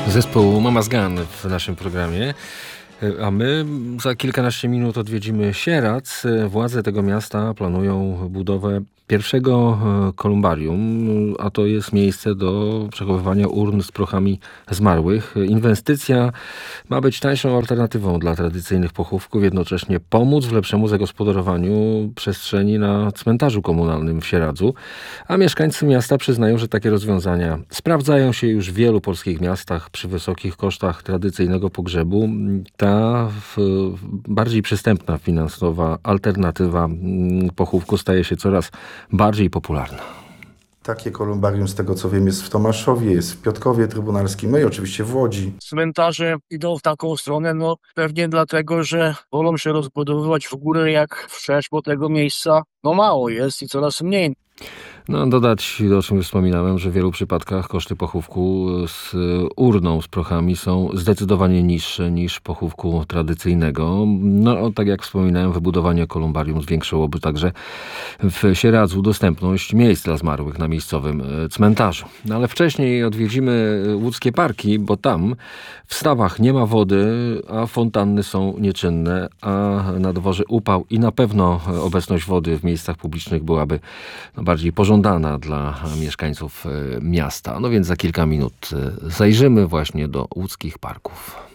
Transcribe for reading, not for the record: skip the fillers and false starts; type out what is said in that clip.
Zespół Mama's Gun w naszym programie, a my za kilkanaście minut odwiedzimy Sieradz. Władze tego miasta planują budowę pierwszego kolumbarium, a to jest miejsce do przechowywania urn z prochami zmarłych. Inwestycja ma być tańszą alternatywą dla tradycyjnych pochówków, jednocześnie pomóc w lepszemu zagospodarowaniu przestrzeni na cmentarzu komunalnym w Sieradzu. A mieszkańcy miasta przyznają, że takie rozwiązania sprawdzają się już w wielu polskich miastach przy wysokich kosztach tradycyjnego pogrzebu. Ta bardziej przystępna finansowa alternatywa pochówku staje się coraz bardziej popularna. Takie kolumbarium, z tego co wiem, jest w Tomaszowie, jest w Piotrkowie Trybunalskim, no i oczywiście w Łodzi. Cmentarze idą w taką stronę, pewnie dlatego, że wolą się rozbudowywać w górę jak wszerz, bo tego miejsca mało jest i coraz mniej. Dodać, o czym już wspominałem, że w wielu przypadkach koszty pochówku z urną, z prochami są zdecydowanie niższe niż pochówku tradycyjnego. Tak jak wspominałem, wybudowanie kolumbarium zwiększyłoby także w Sieradzu dostępność miejsc dla zmarłych na miejscowym cmentarzu. Ale wcześniej odwiedzimy łódzkie parki, bo tam w stawach nie ma wody, a fontanny są nieczynne, a na dworze upał i na pewno obecność wody w miejscach publicznych byłaby bardziej pożądana dla mieszkańców miasta. Więc za kilka minut zajrzymy właśnie do łódzkich parków.